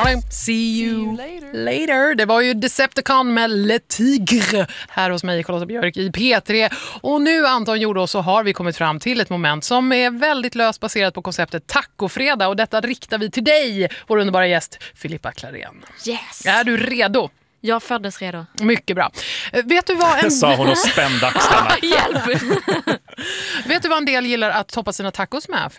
See you later. Det var ju Decepticon med Le Tigre här hos mig, Charlotta Björk i P3. Och nu, Anton Jordå, så har vi kommit fram till ett moment som är väldigt löst baserat på konceptet tacofredag. Och detta riktar vi till dig, vår underbara gäst Filippa Klarén. Yes. Är du redo? Jag föddes redo. Mycket bra. Vet du vad sa hon och spände axlarna. Hjälp! Vet du vad en del gillar att toppa sina tacos med?